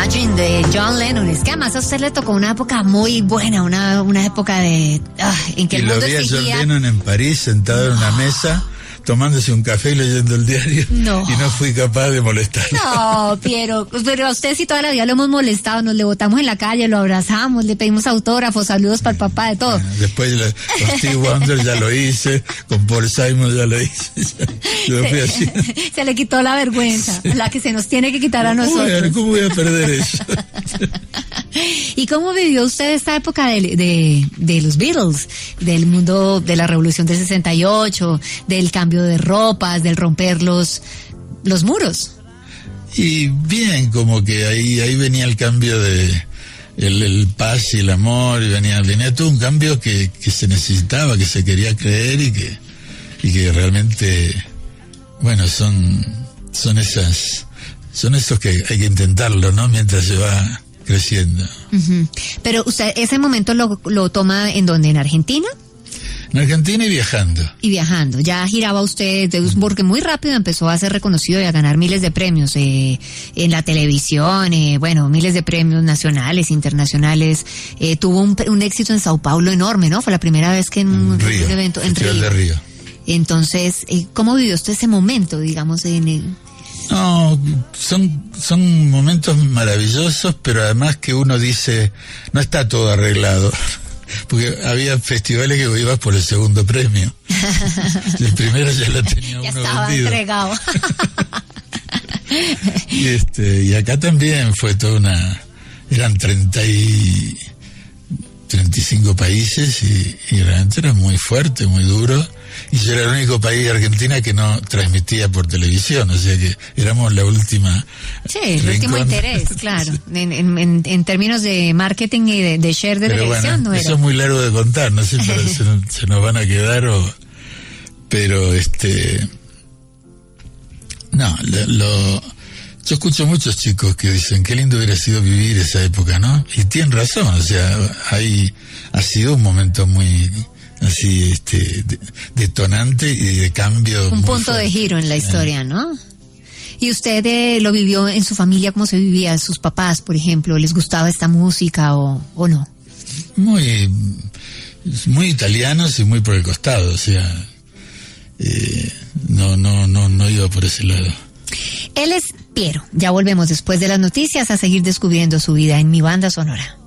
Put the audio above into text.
Imagine de John Lennon. Es que además a usted le tocó una época muy buena, una época de en que el mundo exigía... Y lo vi a John exigía... Lennon en París, sentado en una mesa, tomándose un café y leyendo el diario. No. Y no fui capaz de molestarlo. No, pero a usted sí toda la vida lo hemos molestado, nos le botamos en la calle, lo abrazamos, le pedimos autógrafos, saludos para el papá, de todo. Después con Steve Wonder ya lo hice, con Paul Simon ya lo hice. Yo fui así. Se le quitó la vergüenza, la que se nos tiene que quitar a nosotros. ¿Cómo voy a perder eso? ¿Y cómo vivió usted esta época de los Beatles, del mundo de la revolución del 68, del cambio de ropas, del romper los muros? Y bien, como que ahí venía el cambio de el paz y el amor, y venía todo un cambio que se necesitaba, que se quería creer y que realmente, bueno, son esos que hay que intentarlo, ¿no? Mientras se va creciendo. Uh-huh. Pero usted ese momento lo toma ¿en dónde? ¿En Argentina? En Argentina y viajando. Ya giraba usted, porque muy rápido empezó a ser reconocido y a ganar miles de premios en la televisión, miles de premios nacionales, internacionales. Tuvo un éxito en Sao Paulo enorme, ¿no? Fue la primera vez que en un evento en Río. De Río. Entonces, ¿cómo vivió usted ese momento, digamos, No, son momentos maravillosos, pero además que uno dice, no está todo arreglado. Porque había festivales que ibas por el segundo premio. El primero ya lo tenía ya uno estaba vendido. Entregado. Y acá también fue toda eran 35 países y realmente era muy fuerte, muy duro. Y yo era el único país de Argentina que no transmitía por televisión, o sea que éramos la última. Sí, el último interés, claro. Sí. En términos de marketing y de share de televisión, bueno, no era. Eso es muy largo de contar, no sé si se nos van a quedar pero no, yo escucho muchos chicos que dicen qué lindo hubiera sido vivir esa época, ¿no? Y tienen razón, o sea, ha sido un momento muy así detonante y de cambio. Un punto fuerte. De giro en la historia, ¿no? ¿Y usted lo vivió en su familia? ¿Cómo se vivía? ¿Sus papás, por ejemplo, les gustaba esta música o no? Muy italianos y muy por el costado, o sea, no iba por ese lado. Él es Piero. Ya volvemos después de las noticias a seguir descubriendo su vida en Mi Banda Sonora.